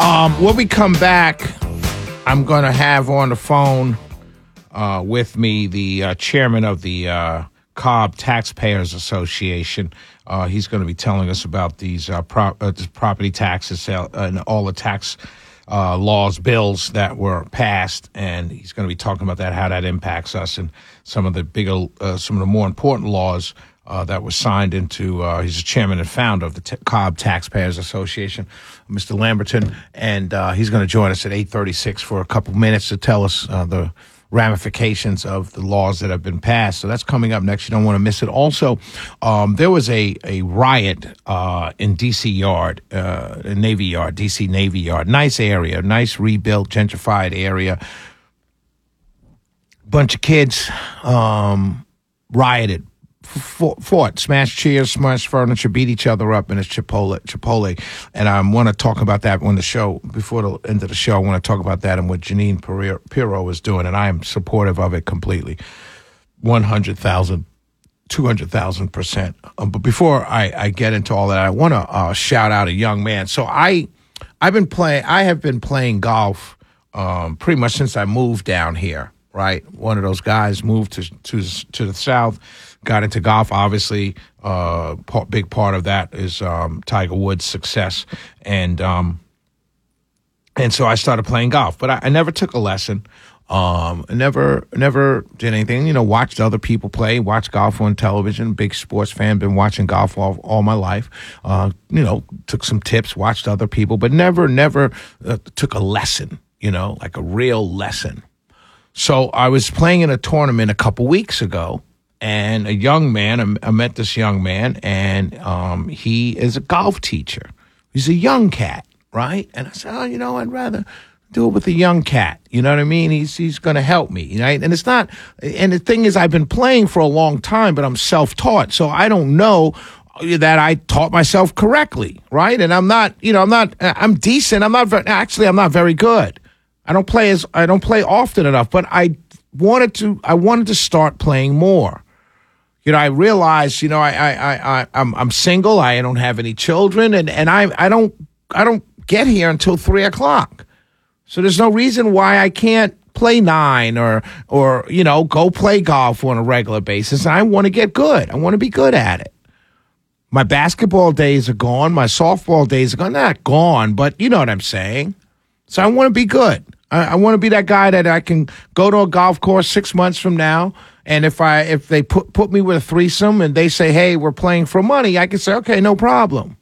When we come back, I'm going to have on the phone with me the chairman of the Cobb Taxpayers Association. He's going to be telling us about these property taxes and all the tax laws, bills that were passed, and he's going to be talking about that, how that impacts us, and some of the more important laws that were signed into. He's the chairman and founder of the Cobb Taxpayers Association, Mr. Lamberton, and he's going to join us at 8:36 for a couple minutes to tell us the ramifications of the laws that have been passed. So that's coming up next. You don't want to miss it. Also, there was a riot in D.C. Yard, Navy Yard, D.C. Navy Yard. Nice area, nice rebuilt, gentrified area. Bunch of kids rioted, fought, smashed chairs, smashed furniture, beat each other up in a Chipotle. And I want to talk about that when before the end of the show, I want to talk about that and what Janine Pirro is doing. And I am supportive of it completely. 100,000, 200,000%. But before I get into all that, I want to shout out a young man. So I have been playing golf pretty much since I moved down here, right? One of those guys moved to the South, got into golf. Obviously, big part of that is Tiger Woods' success, and so I started playing golf. But I never took a lesson. I never did anything. Watched other people play. Watched golf on television. Big sports fan. Been watching golf all my life. Took some tips. Watched other people, but never took a lesson. Like a real lesson. So I was playing in a tournament a couple weeks ago. And a young man, I met this young man, and he is a golf teacher. He's a young cat, right? And I said, I'd rather do it with a young cat. You know what I mean? He's going to help me, right? And it's not. And the thing is, I've been playing for a long time, but I'm self-taught, so I don't know that I taught myself correctly, right? And I'm not. I'm decent. I'm not very good. I don't play often enough, but I wanted to start playing more. I realized, I'm single. I don't have any children, and I don't get here until 3:00. So there's no reason why I can't play 9 or go play golf on a regular basis. And I want to get good. I want to be good at it. My basketball days are gone. My softball days are gone. Not gone, but you know what I'm saying. So I want to be good. I want to be that guy that I can go to a golf course 6 months from now. And if they put me with a threesome and they say, hey, we're playing for money, I can say, okay, no problem.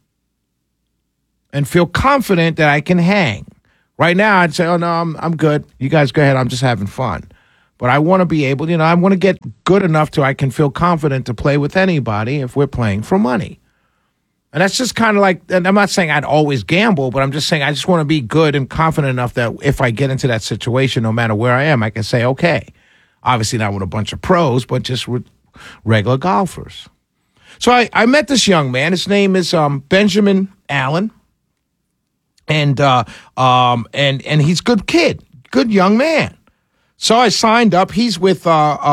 And feel confident that I can hang. Right now, I'd say, oh, no, I'm good. You guys go ahead. I'm just having fun. But I want to be able, I want to get good enough to I can feel confident to play with anybody if we're playing for money. And that's just kind of like, and I'm not saying I'd always gamble, but I'm just saying I just want to be good and confident enough that if I get into that situation, no matter where I am, I can say, okay. Obviously not with a bunch of pros, but just with regular golfers. So I met this young man. His name is Benjamin Allen, and he's a good kid, good young man. So I signed up. He's with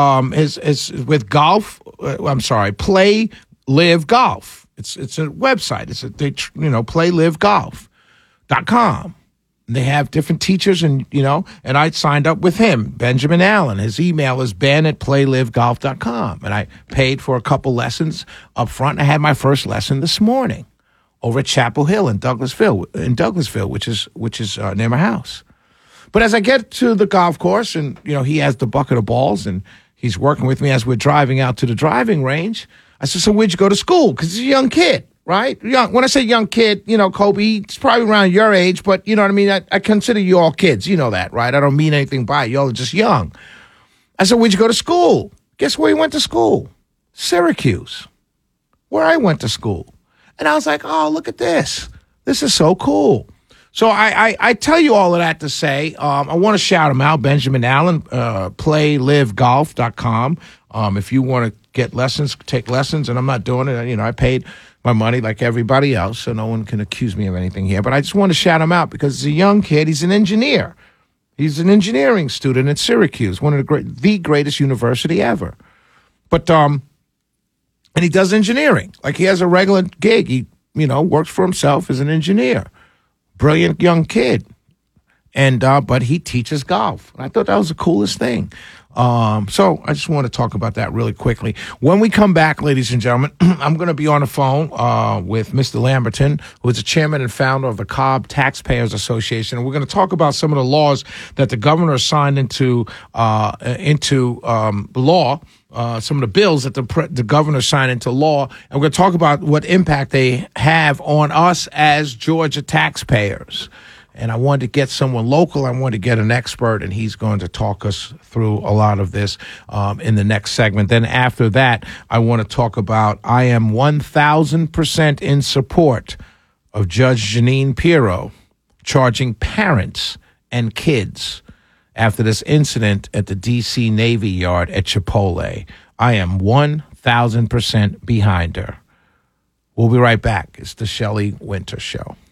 with golf. Play Live Golf. It's a website. PlayLiveGolf.com. They have different teachers, and I signed up with him, Benjamin Allen. His email is ben@playlivegolf.com. And I paid for a couple lessons up front. I had my first lesson this morning over at Chapel Hill in Douglasville, which is near my house. But as I get to the golf course, and he has the bucket of balls, and he's working with me as we're driving out to the driving range, I said, so where'd you go to school? Because he's a young kid. Right? When I say young kid, Kobe, he's probably around your age, but you know what I mean? I consider you all kids. You know that, right? I don't mean anything by it. Y'all are just young. I said, where'd you go to school? Guess where he went to school? Syracuse, where I went to school. And I was like, oh, look at this. This is so cool. So I tell you all of that to say, I want to shout him out, Benjamin Allen, playlivegolf.com. If you want to get lessons, take lessons, and I'm not doing it. I paid my money like everybody else, so no one can accuse me of anything here. But I just want to shout him out because he's a young kid. He's an engineer. He's an engineering student at Syracuse, one of the greatest university ever. But and he does engineering. Like he has a regular gig. He works for himself as an engineer. brilliant young kid. And but he teaches golf. I thought that was the coolest thing. So I just want to talk about that really quickly. When we come back, ladies and gentlemen, I'm going to be on the phone with Mr. Lamberton, who is the chairman and founder of the Cobb Taxpayers Association. And we're going to talk about some of the laws that the governor signed into law. Some of the bills that the governor signed into law, and we're going to talk about what impact they have on us as Georgia taxpayers. And I wanted to get someone local. I wanted to get an expert, and he's going to talk us through a lot of this in the next segment. Then after that, I want to talk about I am 1,000% in support of Judge Jeanine Pirro charging parents and kids after this incident at the D.C. Navy Yard at Chipotle. I am 1,000% behind her. We'll be right back. It's the Shelley Winter Show.